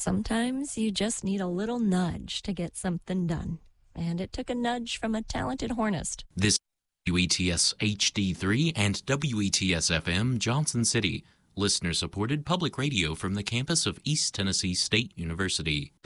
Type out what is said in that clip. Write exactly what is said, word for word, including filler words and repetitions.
Sometimes you just need a little nudge to get something done. And it took a nudge from a talented hornist. This W E T S H D three and W E T S F M Johnson City, listener-supported public radio from the campus of East Tennessee State University.